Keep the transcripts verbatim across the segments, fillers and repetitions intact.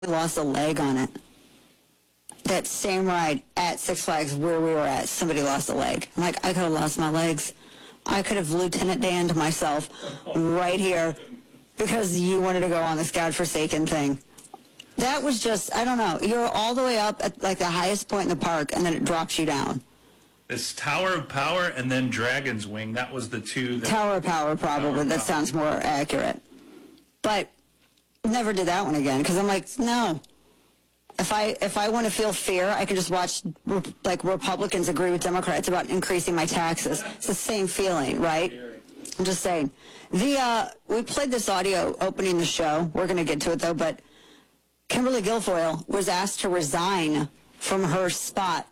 lost a leg on it. That same ride at Six Flags where we were at, somebody lost a leg. I'm like, I could have lost my legs. I could have Lieutenant Dan'd myself right here because you wanted to go on this godforsaken thing. That was just, I don't know. You're all the way up at like the highest point in the park, and then it drops you down. This Tower of Power and then Dragon's Wing, that was the two. That Tower of Power, probably. Tower that Power. Sounds more accurate. But never did that one again because I'm like, no. If I if I want to feel fear, I can just watch like Republicans agree with Democrats about increasing my taxes. It's the same feeling, right? I'm just saying. The uh, we played this audio opening the show. We're going to get to it though, but Kimberly Guilfoyle was asked to resign from her spot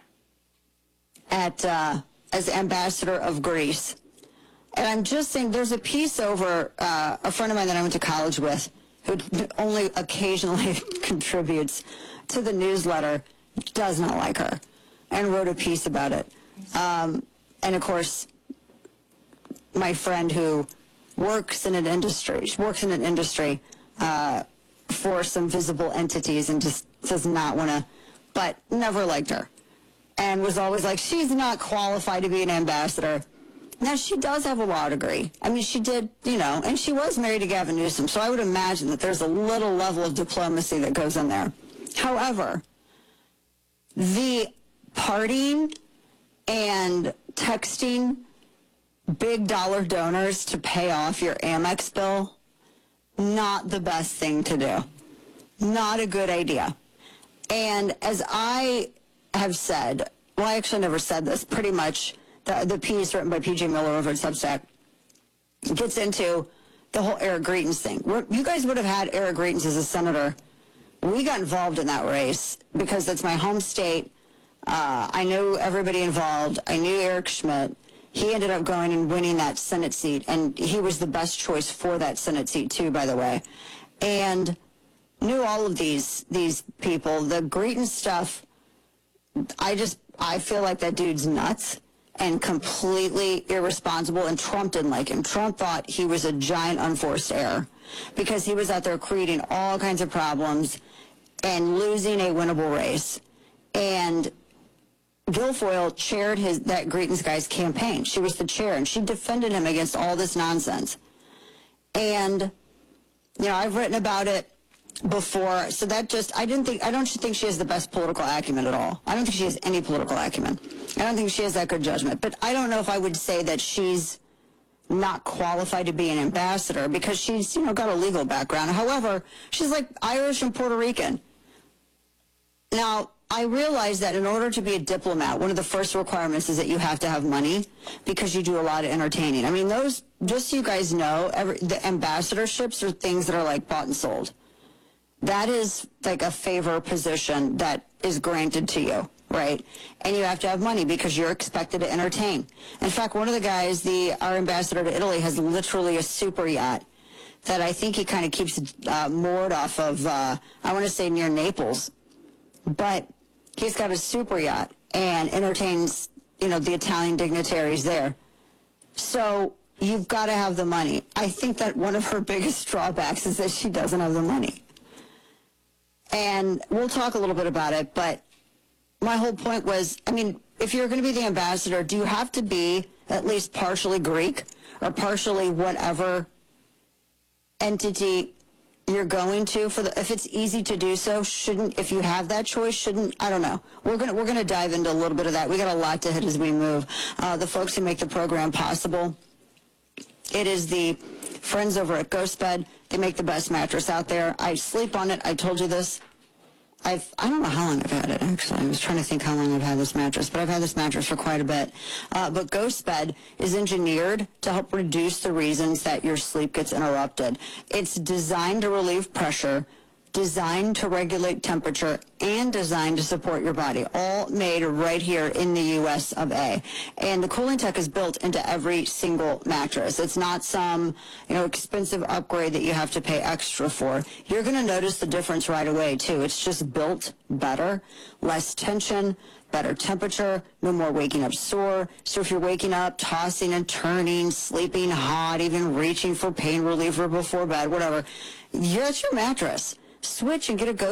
at uh, as ambassador of Greece. And I'm just saying, there's a piece over uh, a friend of mine that I went to college with, who only occasionally contributes to the newsletter, does not like her, and wrote a piece about it. Um, and of course, my friend who works in an industry, she works in an industry uh, for some visible entities and just does not want to, but never liked her. And was always like, she's not qualified to be an ambassador. Now, she does have a law degree. I mean, she did, you know, and she was married to Gavin Newsom, so I would imagine that there's a little level of diplomacy that goes in there. However, the partying and texting big dollar donors to pay off your Amex bill, not the best thing to do. Not a good idea. And as I have said, well, I actually never said this, pretty much the, the piece written by P J Miller over at Substack gets into the whole Eric Greitens thing. We're, you guys would have had Eric Greitens as a senator. We got involved in that race because that's my home state. Uh, I knew everybody involved. I knew Eric Schmidt. He ended up going and winning that Senate seat, and he was the best choice for that Senate seat, too, by the way. And knew all of these these people. The Greitens stuff, I just, I feel like that dude's nuts and completely irresponsible, and Trump didn't like him. Trump thought he was a giant unforced error because he was out there creating all kinds of problems and losing a winnable race. And Guilfoyle chaired his that Greitens guy's campaign. She was the chair, and she defended him against all this nonsense. And, you know, I've written about it before, so that just, I didn't think, I don't think she has the best political acumen at all. I don't think she has any political acumen. I don't think she has that good judgment. But I don't know if I would say that she's not qualified to be an ambassador because she's, you know, got a legal background. However, she's like Irish and Puerto Rican. Now, I realize that in order to be a diplomat, one of the first requirements is that you have to have money because you do a lot of entertaining. I mean, those, just so you guys know, every, the ambassadorships are things that are like bought and sold. That is like a favor position that is granted to you, right? And you have to have money because you're expected to entertain. In fact, one of the guys, the our ambassador to Italy, has literally a super yacht that I think he kind of keeps uh, moored off of, uh, I want to say near Naples. But he's got a super yacht and entertains, you know, the Italian dignitaries there. So you've got to have the money. I think that one of her biggest drawbacks is that she doesn't have the money. And we'll talk a little bit about it, but my whole point was, I mean, if you're going to be the ambassador, do you have to be at least partially Greek or partially whatever entity you're going to? For the, if it's easy to do so, shouldn't, if you have that choice, shouldn't, I don't know. We're going to, we're going to dive into a little bit of that. We got a lot to hit as we move. Uh, the folks who make the program possible, it is the friends over at GhostBed. They make the best mattress out there. I sleep on it. I told you this. I've, I don't know how long I've had it, actually. I was trying to think how long I've had this mattress, but I've had this mattress for quite a bit. Uh, but GhostBed is engineered to help reduce the reasons that your sleep gets interrupted. It's designed to relieve pressure, designed to regulate temperature, and designed to support your body, all made right here in the U S of A. And the cooling tech is built into every single mattress. It's not some, you know, expensive upgrade that you have to pay extra for. You're going to notice the difference right away, too. It's just built better, less tension, better temperature, no more waking up sore. So if you're waking up, tossing and turning, sleeping hot, even reaching for pain reliever before bed, whatever, that's your mattress. switch and get a go